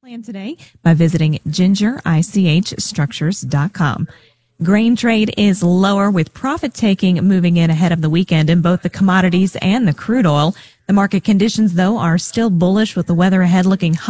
Plan today by visiting gingerichstructures.com. Grain trade is lower with profit taking moving in ahead of the weekend in both the commodities and the crude oil. The market conditions, though, are still bullish with the weather ahead looking hot.